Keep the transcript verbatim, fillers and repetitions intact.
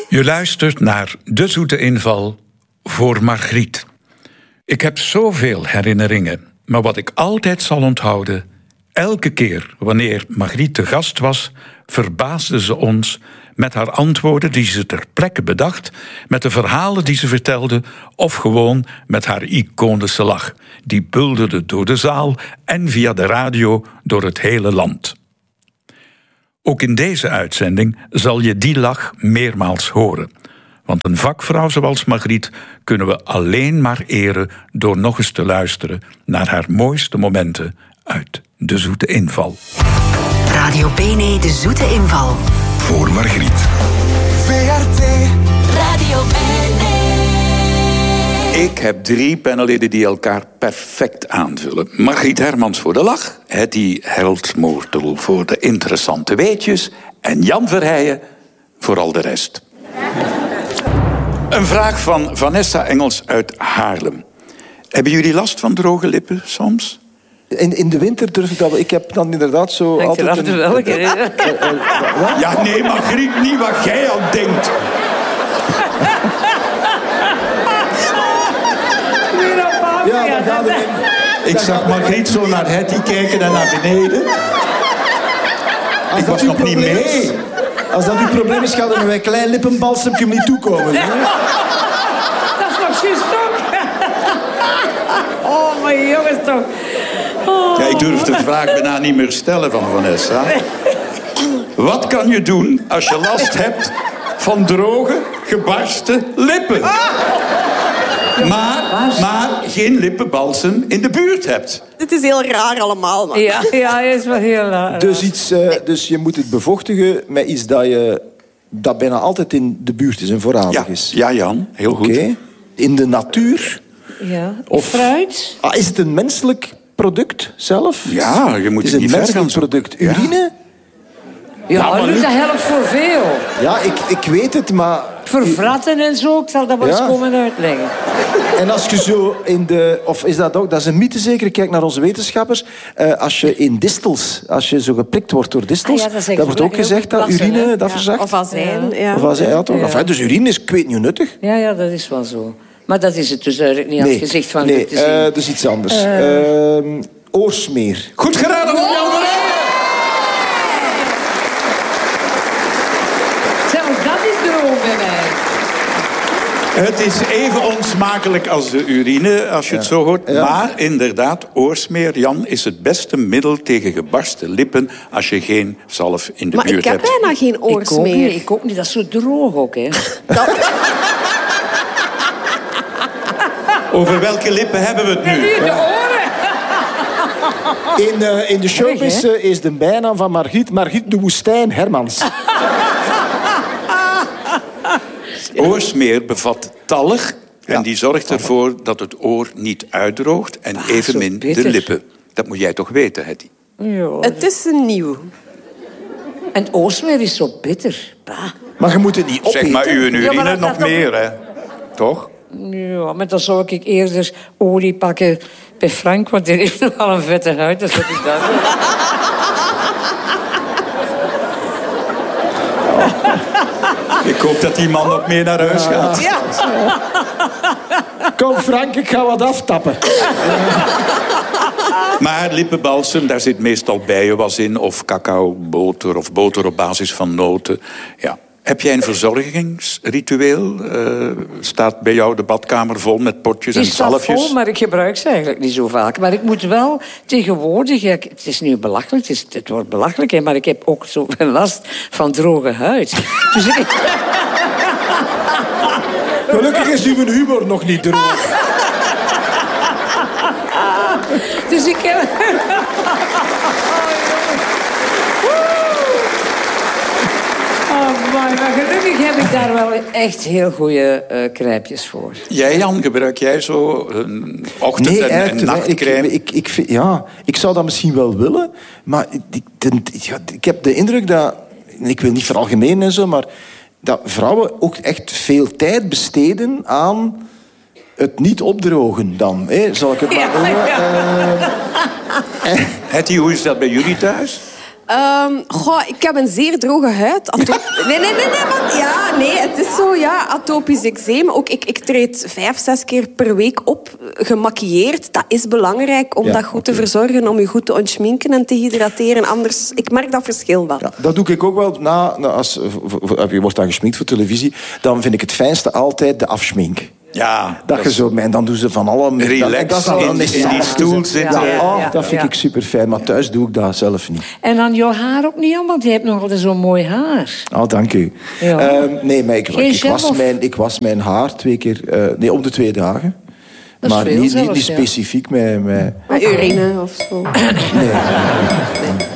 Je luistert naar De Zoete Inval voor Margriet. Ik heb zoveel herinneringen, maar wat ik altijd zal onthouden... elke keer wanneer Margriet te gast was... verbaasde ze ons met haar antwoorden die ze ter plekke bedacht... met de verhalen die ze vertelde... of gewoon met haar iconische lach. Die bulderde door de zaal en via de radio door het hele land. Ook in deze uitzending zal je die lach meermaals horen. Want een vakvrouw zoals Margriet kunnen we alleen maar eren... door nog eens te luisteren naar haar mooiste momenten uit De Zoete Inval. Radio Bene, De Zoete Inval. Voor Margriet. V R T Radio Bene. Ik heb drie panelleden die elkaar perfect aanvullen. Margriet Hermans voor de lach, Hetty Heldsmoortel voor de interessante weetjes... en Jan Verheijen voor al de rest. Een vraag van Vanessa Engels uit Haarlem. Hebben jullie last van droge lippen soms? In, in de winter durf ik dat wel. Ik heb dan inderdaad zo Hangt altijd... er af en toe welke, hè? Ja, nee, Margriet, niet wat jij aan denkt. Ja, maar ga erin. Ik zag Margriet zo naar Hetty kijken en naar beneden. Als Ik dat was uw nog niet probleem mee. is- Als dat uw probleem is, gaat er met een klein lippenbalsemje niet toekomen. hè? Dat is nog juist toch? Oh, mijn jongens toch. Oh. Ja, ik durf de vraag bijna niet meer stellen van Vanessa. Wat kan je doen als je last hebt van droge, gebarsten lippen? Maar, maar geen lippenbalsem in de buurt hebt. Dit is heel raar allemaal, man. Ja, ja, is wel heel raar. Dus, iets, eh, dus je moet het bevochtigen met iets dat, je, dat bijna altijd in de buurt is en voorradig Ja, is. ja Jan, heel Oké. goed. In de natuur. Ja. Of- Fruit? Ah, is het een menselijk product zelf? Ja, je moet Het is het een niet ver menselijk gaan zoeken. product. Urine? Ja, maar maar nu- dat helpt voor veel. Ja, ik, ik weet het, maar... Voor vratten en zo, ik zal dat wel eens Ja. komen uitleggen. En als je zo in de... Of is dat ook... Dat is een mythe zeker. Kijk naar onze wetenschappers. Eh, als je in distels... Als je zo geprikt wordt door distels... Ah ja, dat is echt dat wordt ook heel gezegd dat plassen, urine hè? dat Ja. verzacht. Of azijn, ja. Of als, ja, toch? Ja. Enfin, dus urine is, ik weet niet, nuttig. Ja, ja, dat is wel zo. Maar dat is het dus eigenlijk niet aan het gezicht van nee te zien. eh, dus iets anders. Ehm, oorsmeer. Goed gedaan, van Jan Verheijen! Zelfs dat is droog bij mij. Het is even onsmakelijk als de urine, als je het zo hoort. Ja. Maar inderdaad, oorsmeer, Jan, is het beste middel tegen gebarsten lippen... als je geen zalf in de Maar buurt ik heb hebt. bijna geen Ik ook oorsmeer. niet, ik ook niet. Dat is zo droog ook, hè. Dat- Over welke lippen hebben we het nu? De oren. In, eh, in de showbiz Erg, eh, is de bijnaam van Margriet... Margriet de Woestijn Hermans. Oorsmeer bevat talg en die zorgt ervoor dat het oor niet uitdroogt... en evenmin zo de bitter. lippen. Dat moet jij toch weten, Hetty? Ja. Het is nieuw. En oorsmeer is zo bitter. Bah. Maar je moet het niet opeten. Zeg maar uw Ja, urine maar dat nog gaat toch- meer, hè? Toch? Ja, maar dan zou ik eerder olie pakken bij Frank, want die heeft nogal een vette huid. Dus dat is dat. Ik hoop dat die man nog mee naar huis gaat. Ja. Kom Frank, ik ga wat aftappen. Maar lippenbalsem, daar zit meestal bijenwas in... of cacaoboter of boter op basis van noten. Ja. Heb jij een verzorgingsritueel? Uh, staat bij jou de badkamer vol met potjes Die en staat zalfjes? vol, maar ik gebruik ze eigenlijk niet zo vaak. Maar ik moet wel tegenwoordig... ja, het is nu belachelijk, het, is, het wordt belachelijk... hè, maar ik heb ook zoveel last van droge huid. Dus ik... Gelukkig is uw humor nog niet droog. Dus ik heb... Oh, man, maar gelukkig heb ik daar wel echt heel goede uh, crèmejes voor. Jij, Jan, gebruik jij zo een ochtend- Nee, en, en eigenlijk, nachtcrème? ik, ik, ik, vind- ja, ik zou dat misschien wel willen, maar ik, ik, ja, ik heb de indruk dat... Ik wil niet veralgemenen en zo, maar dat vrouwen ook echt veel tijd besteden aan het niet opdrogen dan. Hè? Zal ik het maar Ja, noemen? ja. Uh, Hetty, hoe is dat bij jullie thuis? Um, goh, ik heb een zeer droge huid. Atop... Nee, nee, nee, nee. Want, ja, nee, het is zo, ja. Atopisch eczeem. Ook ik, ik treed vijf, zes keer per week op, gemaquilleerd. Dat is belangrijk om Ja, dat goed oké. te verzorgen, om je goed te ontschminken en te hydrateren. Anders, ik merk dat verschil wel. Ja, dat doe ik ook wel. Na, na, als, v- v- je wordt dan geschminkt voor televisie. Dan vind ik het fijnste altijd de afschmink. Ja, Dat je zo, en dan doen ze van alle... Relax dat is dan in- een in die essence. stoel zitten. Ja, oh, Ja, dat vind ja. ik super fijn. Maar thuis doe ik dat zelf niet. En dan jouw haar ook niet, want je hebt nog altijd zo'n mooi haar. Oh, dank u. Ja. Ehm, nee, maar ik, Geen ik, gel was of- mijn, ik was mijn haar twee keer... eh, nee, om de twee dagen. Dat is maar veel niet, niet, zelfs, niet ja. specifiek met... met Met urine of zo. nee.